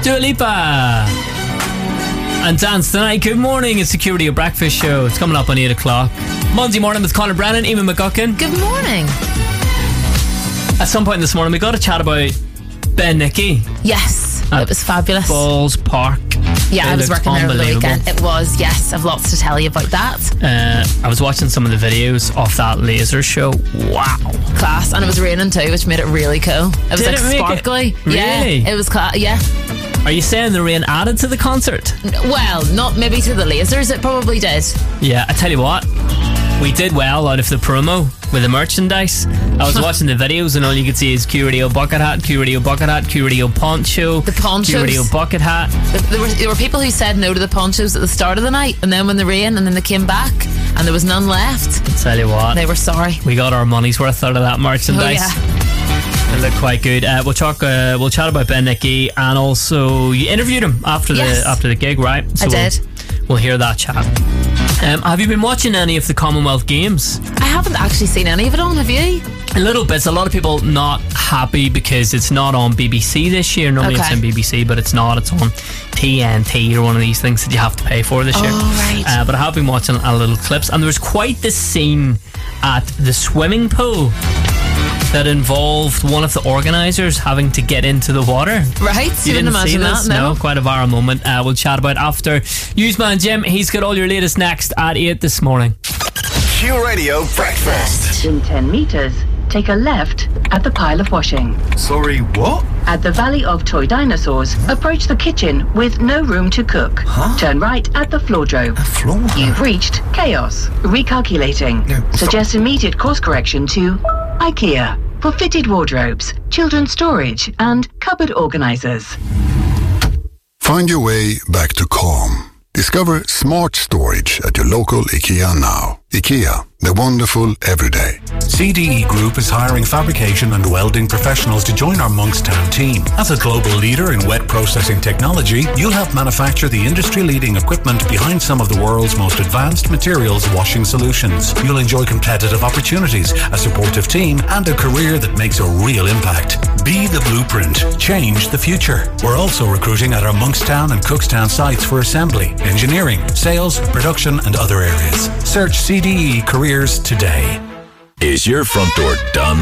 Dua Lipa and Dance Tonight. Good morning, it's Security of Breakfast Show. It's coming up on 8 o'clock. Monday morning with Conor Brennan, Eamon McGuckin. Good morning. At some point this morning we got a chat about Ben Nicky. Yes, it was fabulous. Balls Park. Yeah, I was working there over the weekend. It was, yes. I've lots to tell you about that. I was watching some of the videos of that laser show. Wow. Class. And it was raining too, which made it really cool. It was sparkly. Really? Yeah, it was class. Yeah. Are you saying the rain added to the concert? Well, not maybe to the lasers. It probably did. Yeah, I tell you what. We did well out of the promo with the merchandise. I was watching the videos and all you could see is Q Radio bucket hat, Q Radio bucket hat, Q Radio poncho, the ponchos, Q Radio bucket hat. There were people who said no to the ponchos at the start of the night, and then when the rain, and then they came back and there was none left. I'll tell you what, they were sorry. We got our money's worth out of that merchandise. Oh, yeah. It looked quite good. We'll chat about Ben Nicky, and also you interviewed him after the gig, right? So I did. We'll hear that chat. Have you been watching any of the Commonwealth Games? I haven't actually seen any of it on, have you? A little bit. A lot of people not happy because it's not on BBC this year. Normally it's on BBC, but it's not. It's on TNT or one of these things that you have to pay for this year. Oh, right. But I have been watching a little clips, and there was quite the scene at the swimming pool that involved one of the organisers having to get into the water. Right, you didn't imagine that, no? Quite a viral moment. We'll chat about after Newsman Jim. He's got all your latest next at 8 this morning. Q Radio Breakfast. In 10 metres, take a left at the pile of washing. Sorry, what? At the Valley of Toy Dinosaurs, approach the kitchen with no room to cook. Huh? Turn right at the floordrobe. A floor? You've reached chaos. Recalculating. No, Suggest immediate course correction to IKEA for fitted wardrobes, children's storage and cupboard organisers. Find your way back to calm. Discover smart storage at your local IKEA now. IKEA, the wonderful everyday. CDE Group is hiring fabrication and welding professionals to join our Monkstown team. As a global leader in wet processing technology, you'll help manufacture the industry-leading equipment behind some of the world's most advanced materials washing solutions. You'll enjoy competitive opportunities, a supportive team, and a career that makes a real impact. Be the blueprint. Change the future. We're also recruiting at our Monkstown and Cookstown sites for assembly, engineering, sales, production, and other areas. Search CDE Careers today. Is your front door done?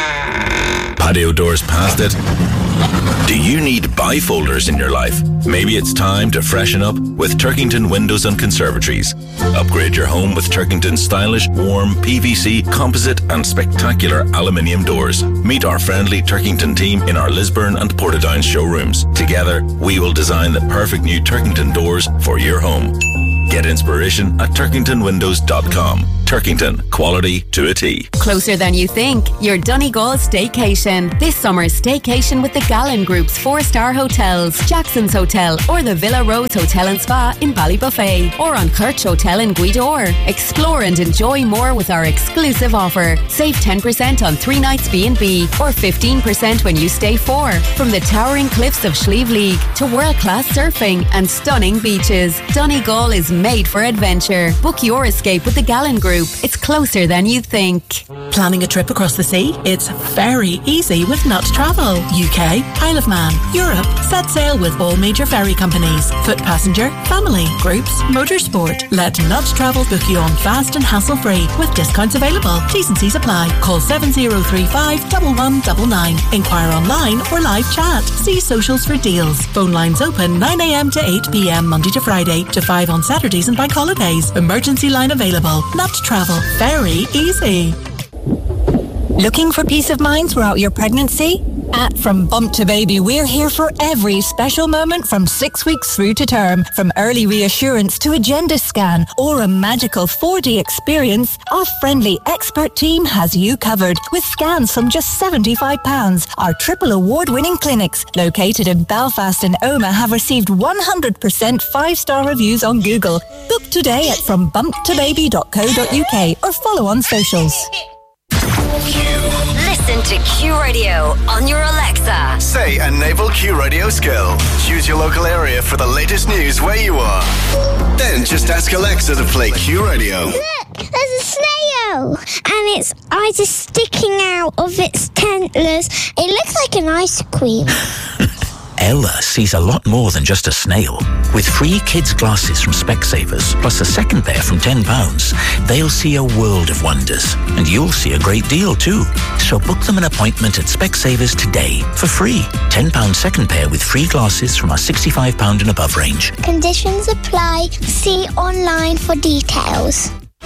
Patio doors past it? Do you need bifolders in your life? Maybe it's time to freshen up with Turkington Windows and Conservatories. Upgrade your home with Turkington's stylish, warm, PVC, composite and spectacular aluminium doors. Meet our friendly Turkington team in our Lisburn and Portadown showrooms. Together, we will design the perfect new Turkington doors for your home. Get inspiration at turkingtonwindows.com. Turkington, quality to a T. Closer than you think, your Donegal staycation. This summer's staycation with the Gallen Group's 4-star hotels, Jackson's Hotel or the Villa Rose Hotel and Spa in Ballybuffet or on Kirch Hotel in Guidor. Explore and enjoy more with our exclusive offer. Save 10% on 3 nights B&B or 15% when you stay 4. From the towering cliffs of Slieve League to world-class surfing and stunning beaches, Donegal is made for adventure. Book your escape with the Gallen Group. It's closer than you think. Planning a trip across the sea? It's very easy with Nut Travel. UK, Isle of Man, Europe. Set sail with all major ferry companies. Foot passenger, family, groups, motorsport. Let Nut Travel book you on fast and hassle-free with discounts available. T's and C's apply. Call 7035 1199. Inquire online or live chat. See socials for deals. Phone lines open 9 a.m. to 8 p.m. Monday to Friday to 5 on Saturdays and bank holidays. Emergency line available. Nut Travel. Very easy. Looking for peace of mind throughout your pregnancy? At From Bump to Baby, we're here for every special moment from 6 weeks through to term. From early reassurance to agenda scan or a magical 4D experience, our friendly expert team has you covered with scans from just £75. Our triple award-winning clinics, located in Belfast and Omagh, have received 100% 5-star reviews on Google. Book today at frombumptobaby.co.uk or follow on socials. Listen to Q Radio on your Alexa. Say a naval Q Radio skill. Choose your local area for the latest news where you are. Then just ask Alexa to play Q Radio. Look, there's a snail, and its eyes are sticking out of its antlers. It looks like an ice cream. Ella sees a lot more than just a snail. With free kids' glasses from Specsavers, plus a second pair from £10, they'll see a world of wonders. And you'll see a great deal too. So book them an appointment at Specsavers today for free. £10 second pair with free glasses from our £65 and above range. Conditions apply. See online for details.